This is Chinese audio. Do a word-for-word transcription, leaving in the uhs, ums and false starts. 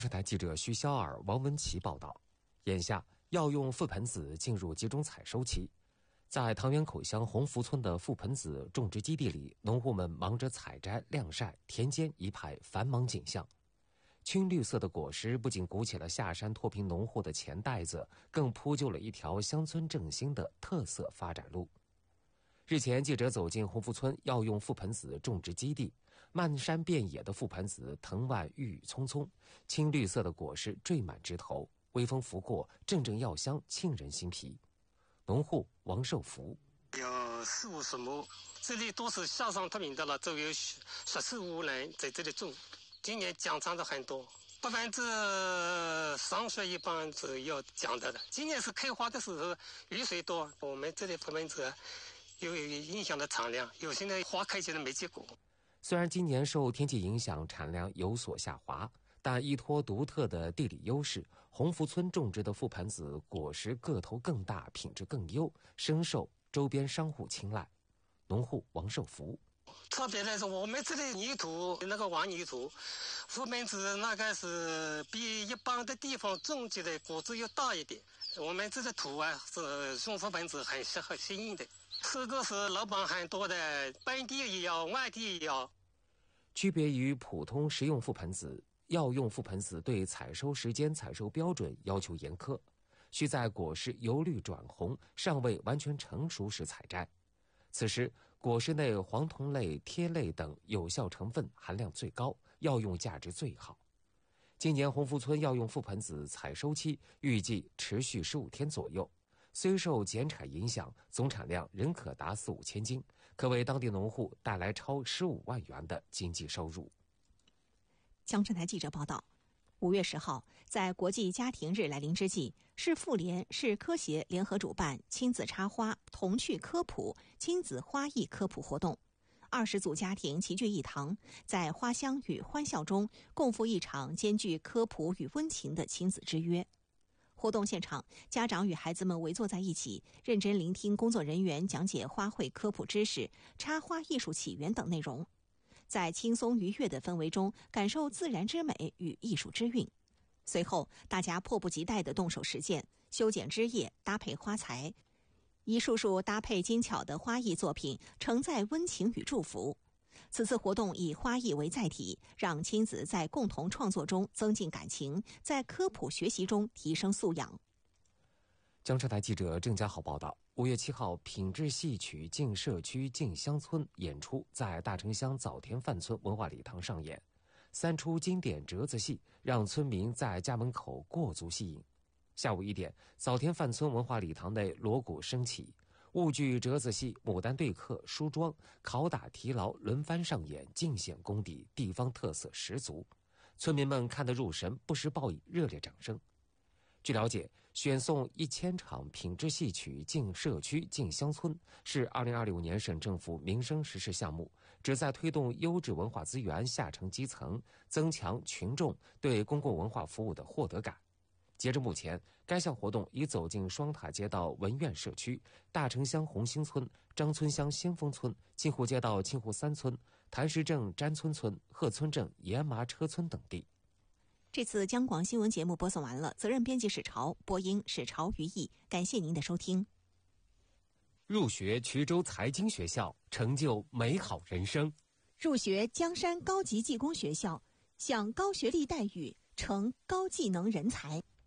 电视台记者徐肖尔、王文琪报道，眼下药用覆盆子进入集中采收期，在唐园口乡洪福村的覆盆子种植基地里，农户们忙着采摘、晾晒，田间一派繁忙景象。青绿色的果实不仅鼓起了下山脱贫农户的钱袋子，更铺就了一条乡村振兴的特色发展路。日前，记者走进洪福村药用覆盆子种植基地，漫山遍野的覆盆子藤蔓郁郁葱葱，青绿色的果实缀满枝头，微风拂过，阵阵药香沁人心脾。农户王寿福： 有四五十亩，这里都是下山脱贫的了，都有十四五人在这里种。今年奖长的很多，百分之三十一般是要奖的的。今年是开花的时候，雨水多，我们这里覆盆子有影响的产量，有些呢花开起来没结果。 虽然今年受天气影响，产量有所下滑，但依托独特的地理优势，洪福村种植的覆盆子果实个头更大，品质更优，深受周边商户青睐。农户王寿福： 特别来说，我们这里泥土那个黄泥土，覆盆子那个是比一般的地方种植的果子要大一点。我们这个土啊，是种覆盆子很适合适应的。这个是老板很多的，本地也要，外地也要。 区别于普通食用覆盆子，药用覆盆子对采收时间、采收标准要求严苛，需在果实由绿转红、尚未完全成熟时采摘。此时，果实内黄酮类、萜类等有效成分含量最高，药用价值最好。今年洪福村药用覆盆子采收期预计持续十五天左右。虽受减产影响，总产量仍可达四五千斤，可为当地农户带来超十五万元的经济收入。 江浙台记者报道，五月十号，在国际家庭日来临之际，市妇联、市科协联合主办亲子插花、童趣科普、亲子花艺科普活动。二十组家庭齐聚一堂，在花香与欢笑中共赴一场兼具科普与温情的亲子之约。活动现场，家长与孩子们围坐在一起，认真聆听工作人员讲解花卉科普知识、插花艺术起源等内容，在轻松愉悦的氛围中感受自然之美与艺术之韵。随后，大家迫不及待地动手实践，修剪枝叶，搭配花材，一束束搭配精巧的花艺作品，承载温情与祝福。此次活动以花艺为载体，让亲子在共同创作中增进感情，在科普学习中提升素养。 江浙台记者郑家豪报道，五月七号，品质戏曲进社区进乡村演出在大城乡枣田范村文化礼堂上演，三出经典折子戏让村民在家门口过足戏瘾。下午一点，枣田范村文化礼堂内锣鼓升起，婺剧折子戏、牡丹对客、梳妆、拷打提牢轮番上演，尽显功底，地方特色十足。村民们看得入神，不时报以热烈掌声。据了解，选送一千场品质戏曲进社区进乡村是二零二五年省政府民生实事项目，旨在推动优质文化资源下沉基层，增强群众对公共文化服务的获得感。截至目前，该项活动已走进双塔街道文苑社区、大城乡红星村、张村乡先锋村、清湖街道清湖三村、潭石镇詹村村、鹤村镇盐麻车村等地。 这次江广新闻节目播送完了，责任编辑史潮，播音史潮于毅，感谢您的收听。 入学衢州财经学校，成就美好人生。 入学江山高级技工学校，享高学历待遇，成高技能人才。